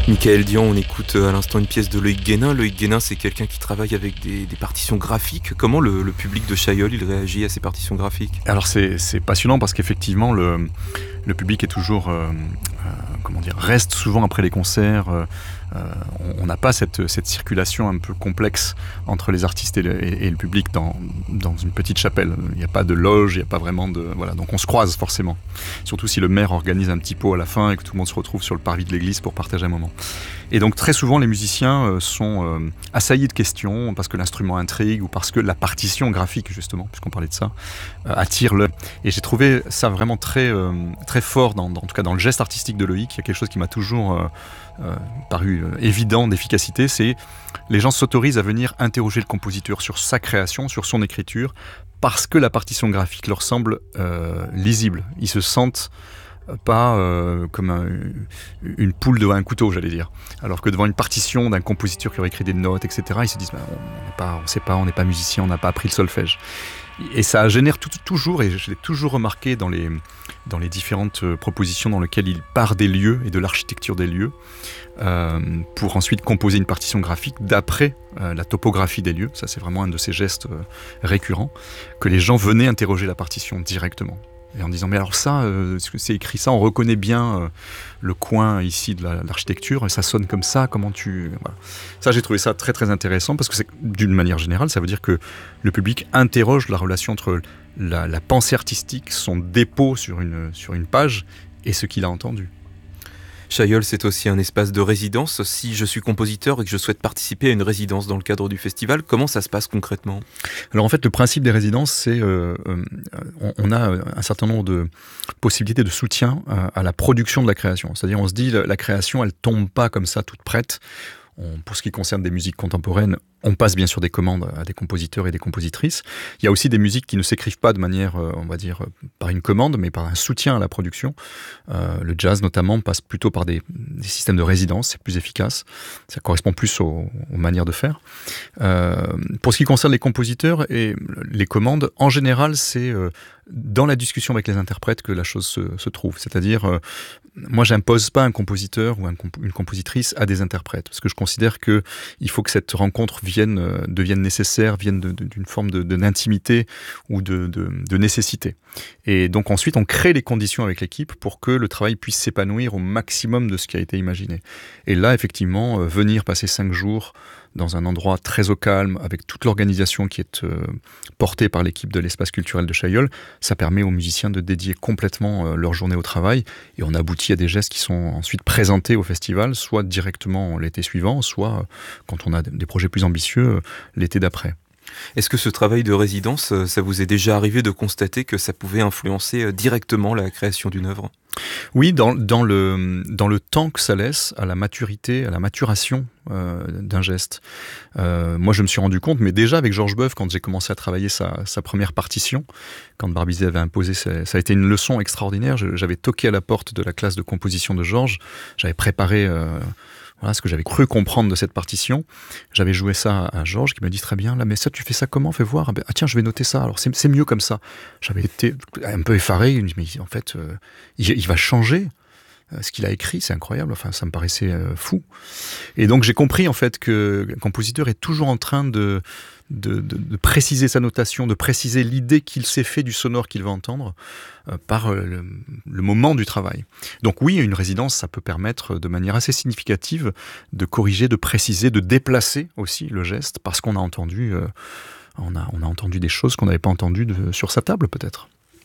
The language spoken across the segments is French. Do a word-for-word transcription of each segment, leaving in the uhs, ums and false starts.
Michael Dian, on écoute à l'instant une pièce de Loïc Guénin. Loïc Guénin, c'est quelqu'un qui travaille avec des, des partitions graphiques. Comment le, le public de Chaillol, il réagit à ces partitions graphiques? Alors c'est, c'est passionnant parce qu'effectivement le, le public est toujours, euh, euh, comment dire, reste souvent après les concerts. Euh, euh, on n'a pas cette, cette circulation un peu complexe entre les artistes et le, et, et le public dans, dans une petite chapelle. Il n'y a pas de loge, il n'y a pas vraiment de... Voilà, donc on se croise forcément. Surtout si le maire organise un petit pot à la fin et que tout le monde se retrouve sur le parvis de l'église pour partager un moment. Et donc très souvent les musiciens euh, sont euh, assaillis de questions parce que l'instrument intrigue ou parce que la partition graphique justement, puisqu'on parlait de ça, euh, attire l'œil. Et j'ai trouvé ça vraiment très, euh, très fort, dans, dans, en tout cas dans le geste artistique de Loïc. Il y a quelque chose qui m'a toujours euh, euh, paru euh, évident d'efficacité, c'est les gens s'autorisent à venir interroger le compositeur sur sa création, sur son écriture, parce que la partition graphique leur semble euh, lisible. Ils se sentent pas euh, comme un, une poule devant un couteau, j'allais dire. Alors que devant une partition d'un compositeur qui aurait écrit des notes, et cetera, ils se disent bah, on ne sait pas, on n'est pas musicien, on n'a pas appris le solfège. Et ça génère tout, toujours, et je l'ai toujours remarqué dans les, dans les différentes propositions dans lesquelles il part des lieux et de l'architecture des lieux, euh, pour ensuite composer une partition graphique d'après euh, la topographie des lieux. Ça, c'est vraiment un de ces gestes euh, récurrents, que les gens venaient interroger la partition directement. Et en disant, mais alors ça, euh, c'est écrit ça, on reconnaît bien euh, le coin ici de la, l'architecture, et ça sonne comme ça, comment tu... Voilà. Ça, j'ai trouvé ça très très intéressant, parce que c'est, d'une manière générale, ça veut dire que le public interroge la relation entre la, la pensée artistique, son dépôt sur une, sur une page, et ce qu'il a entendu. Chaillol, c'est aussi un espace de résidence. Si je suis compositeur et que je souhaite participer à une résidence dans le cadre du festival, comment ça se passe concrètement ? Alors en fait, le principe des résidences, c'est euh, euh, on, on a un certain nombre de possibilités de soutien à, à la production de la création. C'est-à-dire, on se dit, la, la création, elle tombe pas comme ça toute prête. On, pour ce qui concerne des musiques contemporaines, on passe bien sûr des commandes à des compositeurs et des compositrices. Il y a aussi des musiques qui ne s'écrivent pas de manière, on va dire, par une commande, mais par un soutien à la production. Euh, le jazz, notamment, passe plutôt par des, des systèmes de résidence, c'est plus efficace. Ça correspond plus aux, aux manières de faire. Euh, pour ce qui concerne les compositeurs et les commandes, en général, c'est euh, dans la discussion avec les interprètes que la chose se, se trouve. C'est-à-dire, euh, moi, j'impose pas un compositeur ou un comp- une compositrice à des interprètes, parce que je considère que il faut que cette rencontre vienne, euh, devienne nécessaire, vienne de, de, d'une forme de, de, d'intimité ou de, de, de nécessité. Et donc ensuite, on crée les conditions avec l'équipe pour que le travail puisse s'épanouir au maximum de ce qui a été imaginé. Et là, effectivement, euh, venir passer cinq jours dans un endroit très au calme, avec toute l'organisation qui est euh, portée par l'équipe de l'espace culturel de Chaillol, ça permet aux musiciens de dédier complètement euh, leur journée au travail, et on aboutit à des gestes qui sont ensuite présentés au festival, soit directement l'été suivant, soit, euh, quand on a des projets plus ambitieux, euh, l'été d'après. Est-ce que ce travail de résidence, ça vous est déjà arrivé de constater que ça pouvait influencer directement la création d'une œuvre ? Oui, dans, dans, le, dans le temps que ça laisse à la maturité, à la maturation euh, d'un geste. Euh, moi, je me suis rendu compte, mais déjà avec Georges Boeuf, quand j'ai commencé à travailler sa, sa première partition, quand Barbizet avait imposé, ça, ça a été une leçon extraordinaire. Je, j'avais toqué à la porte de la classe de composition de Georges, j'avais préparé... Euh, Voilà ce que j'avais cru comprendre de cette partition. J'avais joué ça à Georges qui m'a dit très bien, là, mais ça, tu fais ça comment ? Fais voir. Ah tiens, je vais noter ça. Alors c'est, c'est mieux comme ça. J'avais été un peu effaré. Mais en fait, euh, il, il va changer euh, ce qu'il a écrit. C'est incroyable. Enfin, ça me paraissait euh, fou. Et donc j'ai compris en fait que le compositeur est toujours en train de De, de, de préciser sa notation, de préciser l'idée qu'il s'est fait du sonore qu'il va entendre euh, par euh, le, le moment du travail. Donc oui, une résidence, ça peut permettre de manière assez significative de corriger, de préciser, de déplacer aussi le geste, parce qu'on a entendu, euh, on a, on a entendu des choses qu'on n'avait pas entendues de, sur sa table peut-être.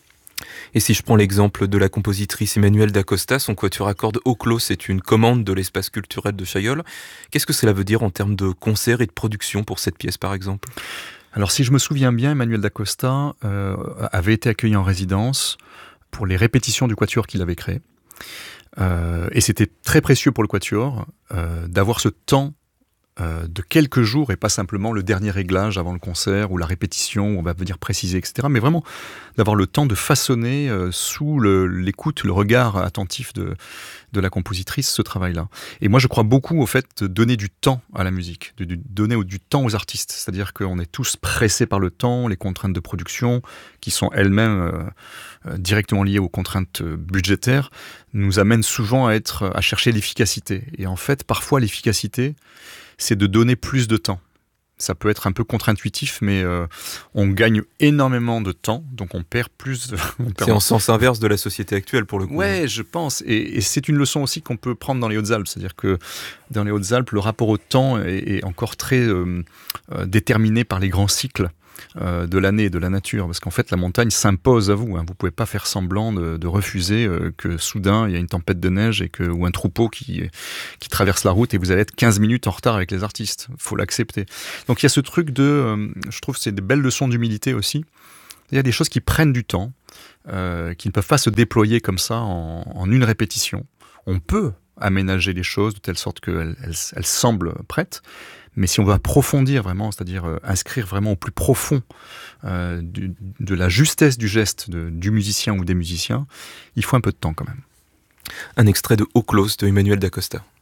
Et si je prends l'exemple de la compositrice Emmanuelle Dacosta, son quatuor à cordes Au Clos, c'est une commande de l'espace culturel de Chaillol. Qu'est-ce que cela veut dire en termes de concert et de production pour cette pièce, par exemple ? Alors, si je me souviens bien, Emmanuelle Dacosta euh, avait été accueillie en résidence pour les répétitions du quatuor qu'il avait créé. Euh, et c'était très précieux pour le quatuor euh, d'avoir ce temps euh, de quelques jours et pas simplement le dernier réglage avant le concert ou la répétition où on va venir préciser, et cetera. Mais vraiment d'avoir le temps de façonner euh, sous le, l'écoute, le regard attentif de, de la compositrice ce travail-là. Et moi je crois beaucoup au fait de donner du temps à la musique, de, de donner du temps aux artistes. C'est-à-dire qu'on est tous pressés par le temps, les contraintes de production qui sont elles-mêmes euh, euh, directement liées aux contraintes budgétaires nous amènent souvent à, être, à chercher l'efficacité. Et en fait, parfois, l'efficacité, c'est de donner plus de temps. Ça peut être un peu contre-intuitif, mais euh, on gagne énormément de temps, donc on perd plus. De, on perd c'est en sens inverse de la société actuelle, pour le coup. Ouais, je pense. Et, et c'est une leçon aussi qu'on peut prendre dans les Hautes-Alpes. C'est-à-dire que dans les Hautes-Alpes, le rapport au temps est, est encore très euh, euh, déterminé par les grands cycles Euh, de l'année et de la nature, parce qu'en fait la montagne s'impose à vous, hein. Vous pouvez pas faire semblant de, de refuser euh, que soudain il y a une tempête de neige et que, ou un troupeau qui, qui traverse la route et vous allez être quinze minutes en retard avec les artistes, faut l'accepter. Donc il y a ce truc de, euh, je trouve que c'est des belles leçons d'humilité aussi, il y a des choses qui prennent du temps, euh, qui ne peuvent pas se déployer comme ça en, en une répétition. On peut aménager les choses de telle sorte qu'elles elles, elles semblent prêtes. Mais si on veut approfondir vraiment, c'est-à-dire euh, inscrire vraiment au plus profond euh, du, de la justesse du geste de, du musicien ou des musiciens, il faut un peu de temps quand même. Un extrait de Au Clos de Emmanuel da Costa.